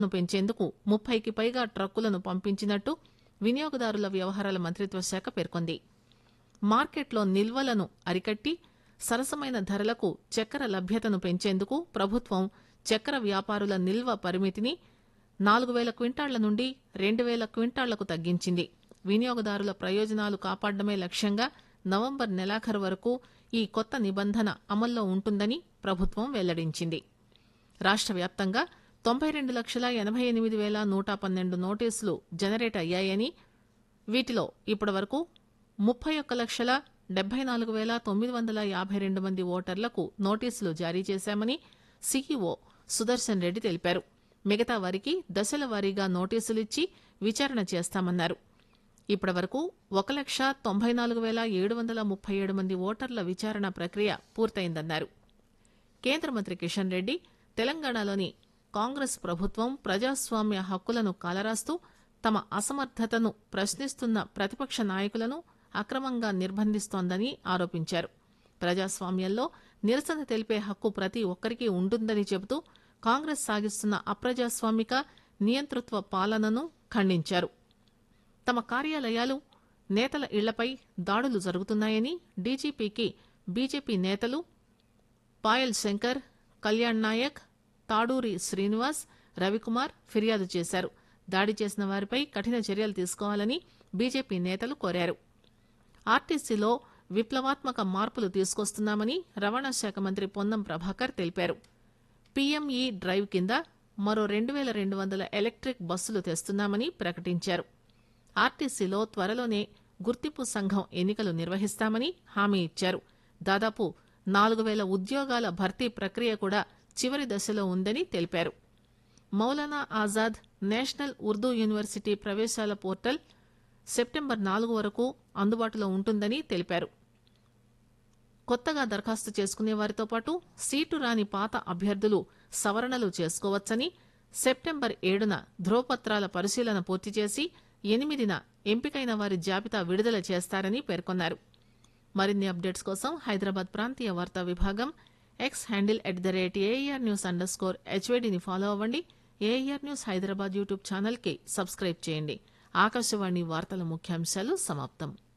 పెంచేందుకు 30కి పైగా ట్రక్కులను పంపించినట్టు వినియోగదారుల వ్యవహారాల మంత్రిత్వ శాఖ పేర్కొంది. మార్కెట్లో నిల్వలను అరికట్టి సరసమైన ధరలకు చక్కెర లభ్యతను పెంచేందుకు ప్రభుత్వం చక్కెర వ్యాపారుల నిల్వ పరిమితిని 4,000 క్వింటాళ్ల నుండి 2,000 క్వింటాళ్లకు తగ్గించింది. వినియోగదారుల ప్రయోజనాలు కాపాడమే లక్ష్యంగా నవంబర్ నెలాఖరు వరకు ఈ కొత్త నిబంధన అమల్లో ఉంటుందని ప్రభుత్వం వెల్లడించింది. రాష్ట్ర వ్యాప్తంగా 92,88,112 నోటీసులు జనరేట్ అయ్యాయని, వీటిలో ఇప్పటివరకు 31,74,952 మంది ఓటర్లకు నోటీసులు జారీ చేశామని సీఈఓ సుదర్శన్ రెడ్డి తెలిపారు. మిగతా వారికి దశల వారీగా నోటీసులిచ్చి విచారణ చేస్తామన్నారు. ఇప్పటివరకు 1,94,737 మంది ఓటర్ల విచారణ ప్రక్రియ పూర్తయిందన్నారు. కేంద్ర మంత్రి కిషన్ రెడ్డి తెలంగాణలోని కాంగ్రెస్ ప్రభుత్వం ప్రజాస్వామ్య హక్కులను కాలరాస్తూ తమ అసమర్థతను ప్రశ్నిస్తున్న ప్రతిపక్ష నాయకులను అక్రమంగా నిర్బంధిస్తోందని ఆరోపించారు. ప్రజాస్వామ్యంలో నిరసన తెలిపే హక్కు ప్రతి ఒక్కరికి ఉంటుందని చెబుతూ కాంగ్రెస్ సాగిస్తున్న అప్రజాస్వామిక నియంతృత్వ పాలనను ఖండించారు. తమ కార్యాలయాలు, నేతల ఇళ్లపై దాడులు జరుగుతున్నాయని డీజీపీకి బీజేపీ నేతలు పాయల్ శంకర్, కళ్యాణ్ నాయక్, తాడూరి శ్రీనివాస్, రవికుమార్ ఫిర్యాదు చేశారు. దాడి చేసిన వారిపై కఠిన చర్యలు తీసుకోవాలని బీజేపీ నేతలు కోరారు. ఆర్టీసీలో విప్లవాత్మక మార్పులు తీసుకొస్తున్నామని రవాణా శాఖ మంత్రి పొన్నం ప్రభాకర్ తెలిపారు. పీఎంఈ డ్రైవ్ కింద మరో 2,200 ఎలక్ట్రిక్ బస్సులు తెస్తున్నామని ప్రకటించారు. ఆర్టీసీలో త్వరలోనే గుర్తింపు సంఘం ఎన్నికలు నిర్వహిస్తామని హామీ ఇచ్చారు. దాదాపు 4,000 ఉద్యోగాల భర్తీ ప్రక్రియ కూడా చివరి దశలో ఉందని తెలిపారు. Maulana Azad national Urdu university ప్రవేశాల portal September 4 వరకు అందుబాటులో ఉంటుందని తెలిపారు. కొత్తగా దరఖాస్తు చేసుకునే వారితో పాటు సీటు రాని పాత అభ్యర్థులు సవరణలు చేసుకోవచ్చని, సెప్టెంబర్ 7న ధ్రువపత్రాల పరిశీలన పూర్తి చేసి 8న ఎంపికైన వారి జాబితా విడుదల చేస్తారని పేర్కొన్నారు. మరిన్ని అప్డేట్స్ కోసం హైదరాబాద్ ప్రాంతీయ వార్తా విభాగం ఎక్స్ హ్యాండిల్ @AIR_HVDని ఫాలో అవ్వండి. AIR news Hyderabad YouTube channel కి సబ్స్క్రైబ్ చేయండి. ఆకాశవాణి వార్తల ముఖ్యాంశాలు సమాప్తం.